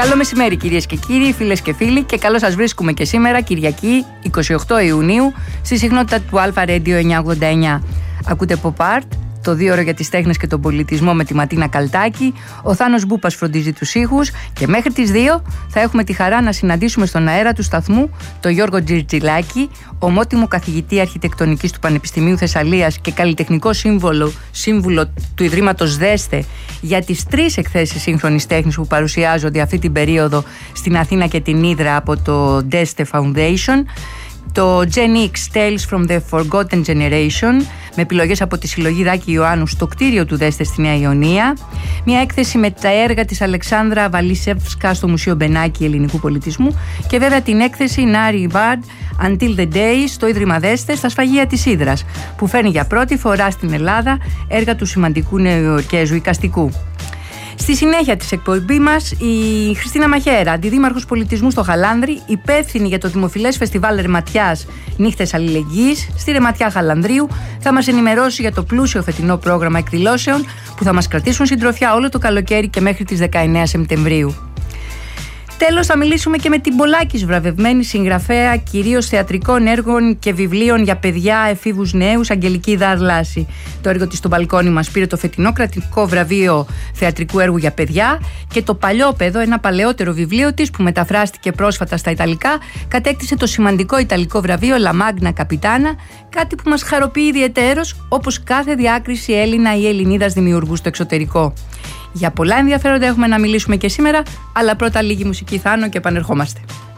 Καλό μεσημέρι κυρίες και κύριοι, φίλες και φίλοι, και καλώς σας βρίσκουμε και σήμερα, Κυριακή 28 Ιουνίου, στη συχνότητα του Alpha Radio 989. Ακούτε Pop Art, το 2ωρο για τις τέχνες και τον πολιτισμό με τη Ματίνα Καλτάκη. Ο Θάνος Μπούπας φροντίζει τους ήχους και μέχρι τις 2 θα έχουμε τη χαρά να συναντήσουμε στον αέρα του σταθμού τον Γιώργο Τζιρτζιλάκη, ομότιμο καθηγητή αρχιτεκτονικής του Πανεπιστημίου Θεσσαλίας και καλλιτεχνικό σύμβουλο του Ιδρύματος Δέστε για τις 3 εκθέσεις σύγχρονης τέχνης που παρουσιάζονται αυτή την περίοδο στην Αθήνα και την Ύδρα από το Deste Foundation. Το Gen X Tales from the Forgotten Generation, με επιλογές από τη συλλογή Δάκη Ιωάννου στο κτίριο του Δέστε στη Νέα Ιωνία. Μια έκθεση με τα έργα της Αλεξάνδρα Βαλίσεβσκα στο Μουσείο Μπενάκη Ελληνικού Πολιτισμού. Και βέβαια την έκθεση Nari Bard Until the Day στο Ίδρυμα Δέστε στα Σφαγεία της Ύδρας, που φέρνει για πρώτη φορά στην Ελλάδα έργα του σημαντικού νεοϊορκέζου εικαστικού. Στη συνέχεια της εκπομπής μας, η Χριστίνα Μαχέρα, αντιδήμαρχος πολιτισμού στο Χαλάνδρι, υπεύθυνη για το δημοφιλές φεστιβάλ Ρεματιάς Νύχτες Αλληλεγγύης στη Ρεματιά Χαλανδρίου, θα μας ενημερώσει για το πλούσιο φετινό πρόγραμμα εκδηλώσεων που θα μας κρατήσουν συντροφιά όλο το καλοκαίρι και μέχρι τις 19 Σεπτεμβρίου. Τέλος, θα μιλήσουμε και με την πολλάκις βραβευμένη συγγραφέα κυρίως θεατρικών έργων και βιβλίων για παιδιά, εφήβους νέους, Αγγελική Δαρλάση. Το έργο της στο μπαλκόνι μας πήρε το φετινό κρατικό βραβείο θεατρικού έργου για παιδιά και το Παλιόπαιδο, ένα παλαιότερο βιβλίο της που μεταφράστηκε πρόσφατα στα Ιταλικά, κατέκτησε το σημαντικό Ιταλικό βραβείο La Magna Capitana, κάτι που μας χαροποιεί ιδιαιτέρως, όπως κάθε διάκριση Έλληνα ή Ελληνίδας δημιουργού στο εξωτερικό. Για πολλά ενδιαφέροντα έχουμε να μιλήσουμε και σήμερα, αλλά πρώτα λίγη μουσική, Θάνο, και επανερχόμαστε.